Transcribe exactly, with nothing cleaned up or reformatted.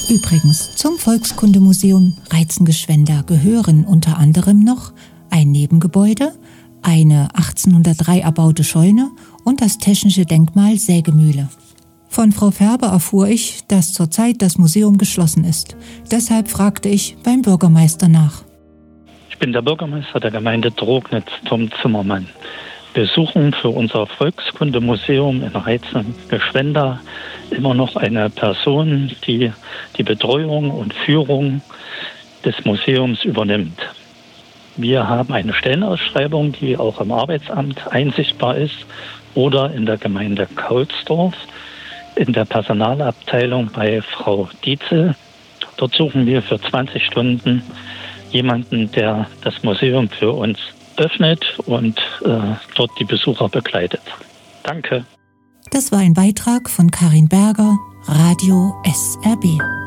Übrigens, zum Volkskundemuseum Reizengeschwender gehören unter anderem noch ein Nebengebäude, eine achtzehnhundertdrei erbaute Scheune und das technische Denkmal Sägemühle. Von Frau Färber erfuhr ich, dass zurzeit das Museum geschlossen ist. Deshalb fragte ich beim Bürgermeister nach. Ich bin der Bürgermeister der Gemeinde Drognitz, Tom Zimmermann. Wir suchen für unser Volkskundemuseum in Reizengeschwender immer noch eine Person, die die Betreuung und Führung des Museums übernimmt. Wir haben eine Stellenausschreibung, die auch im Arbeitsamt einsichtbar ist oder in der Gemeinde Kaulsdorf in der Personalabteilung bei Frau Dietzel. Dort suchen wir für zwanzig Stunden jemanden, der das Museum für uns öffnet und äh, dort die Besucher begleitet. Danke. Das war ein Beitrag von Karin Berger, Radio S R B.